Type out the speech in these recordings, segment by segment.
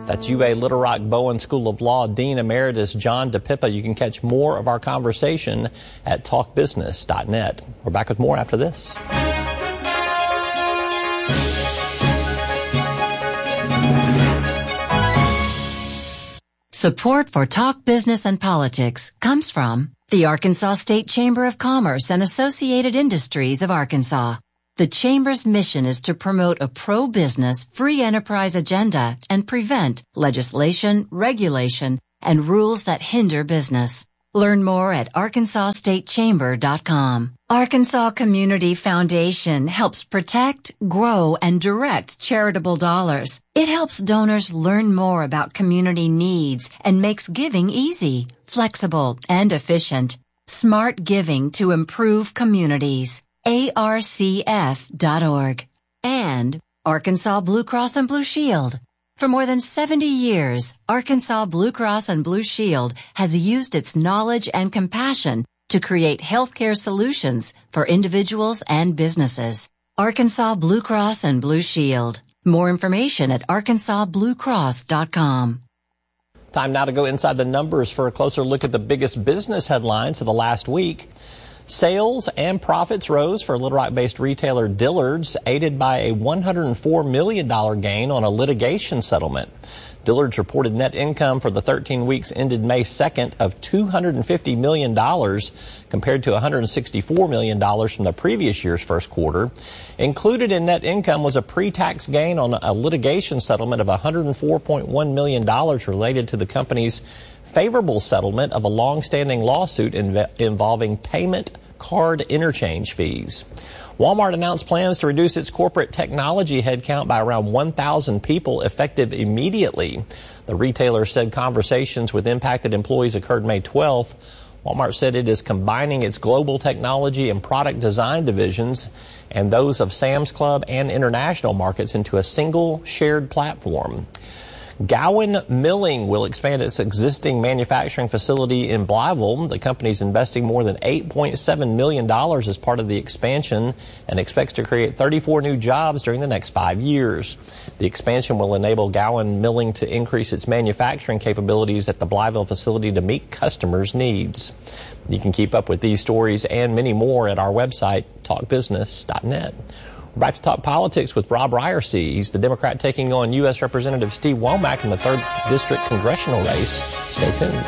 That's UA Little Rock Bowen School of Law Dean Emeritus John DePippa. You can catch more of our conversation at talkbusiness.net. We're back with more after this. Support for Talk Business and Politics comes from the Arkansas State Chamber of Commerce and Associated Industries of Arkansas. The Chamber's mission is to promote a pro-business, free enterprise agenda and prevent legislation, regulation, and rules that hinder business. Learn more at arkansasstatechamber.com. Arkansas Community Foundation helps protect, grow, and direct charitable dollars. It helps donors learn more about community needs and makes giving easy, flexible, and efficient. Smart giving to improve communities. arcf.org. And Arkansas Blue Cross and Blue Shield. For more than 70 years, Arkansas Blue Cross and Blue Shield has used its knowledge and compassion to create healthcare solutions for individuals and businesses. Arkansas Blue Cross and Blue Shield. More information at arkansasbluecross.com. Time now to go inside the numbers for a closer look at the biggest business headlines of the last week. Sales and profits rose for Little Rock-based retailer Dillard's, aided by a $104 million gain on a litigation settlement. Dillard's reported net income for the 13 weeks ended May 2nd of $250 million compared to $164 million from the previous year's first quarter. Included in net income was a pre-tax gain on a litigation settlement of $104.1 million related to the company's favorable settlement of a long-standing lawsuit involving payment card interchange fees. Walmart announced plans to reduce its corporate technology headcount by around 1,000 people effective immediately. The retailer said conversations with impacted employees occurred May 12th. Walmart said it is combining its global technology and product design divisions and those of Sam's Club and international markets into a single shared platform. Gowan Milling will expand its existing manufacturing facility in Blytheville. The company is investing more than $8.7 million as part of the expansion and expects to create 34 new jobs during the next 5 years. The expansion will enable Gowan Milling to increase its manufacturing capabilities at the Blytheville facility to meet customers' needs. You can keep up with these stories and many more at our website, talkbusiness.net. We're back to talk politics with Rob Ryersey. He's the Democrat taking on U.S. Representative Steve Womack in the 3rd District congressional race. Stay tuned.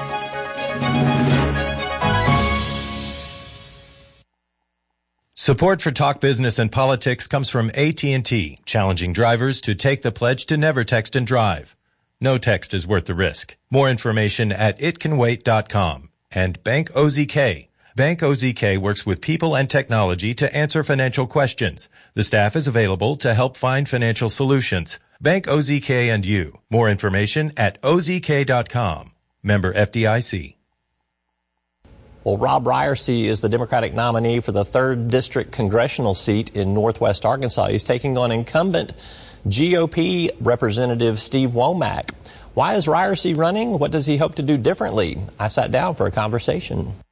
Support for Talk Business and Politics comes from AT&T, challenging drivers to take the pledge to never text and drive. No text is worth the risk. More information at itcanwait.com. And Bank OZK. Bank OZK works with people and technology to answer financial questions. The staff is available to help find financial solutions. Bank OZK and you. More information at ozk.com. Member FDIC. Well, Rob Ryersey is the Democratic nominee for the 3rd District congressional seat in Northwest Arkansas. He's taking on incumbent GOP Representative Steve Womack. Why is Ryersey running? What does he hope to do differently? I sat down for a conversation.